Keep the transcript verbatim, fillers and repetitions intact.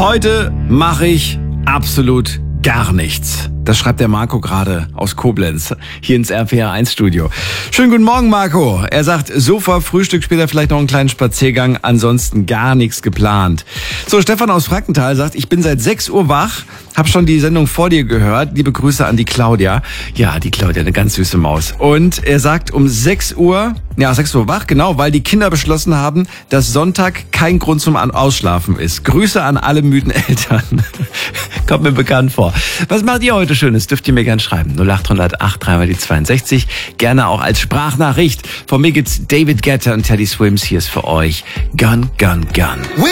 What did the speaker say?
Heute mache ich absolut gar nichts. Das schreibt der Marco gerade aus Koblenz, hier ins R P R eins Studio. Schönen guten Morgen, Marco. Er sagt, Sofa, Frühstück, später vielleicht noch einen kleinen Spaziergang, ansonsten gar nichts geplant. So, Stefan aus Frankenthal sagt, ich bin seit sechs Uhr wach, hab schon die Sendung vor dir gehört. Liebe Grüße an die Claudia. Ja, die Claudia, eine ganz süße Maus. Und er sagt, um sechs Uhr, ja, sechs Uhr wach, genau, weil die Kinder beschlossen haben, dass Sonntag kein Grund zum Ausschlafen ist. Grüße an alle müden Eltern. Kommt mir bekannt vor. Was macht ihr heute Schönes? Dürft ihr mir gerne schreiben. null acht null acht, drei mal die zweiundsechzig. Gerne auch als Sprachnachricht. Von mir gibt's David Guetta und Teddy Swims. Hier ist für euch Gun, Gun, Gun.